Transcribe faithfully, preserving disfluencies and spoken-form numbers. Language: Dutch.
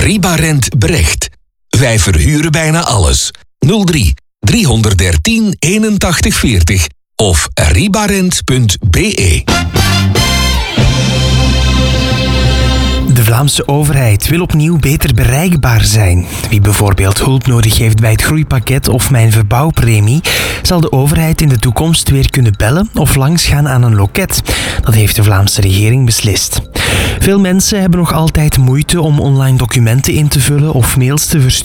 Ribarent Brecht. Wij verhuren bijna alles. nul drie driehonderddertien eenentachtig veertig of ribarent punt b e. De Vlaamse overheid wil opnieuw beter bereikbaar zijn. Wie bijvoorbeeld hulp nodig heeft bij het groeipakket of mijn verbouwpremie, zal de overheid in de toekomst weer kunnen bellen of langsgaan aan een loket. Dat heeft de Vlaamse regering beslist. Veel mensen hebben nog altijd moeite om online documenten in te vullen of mails te versturen.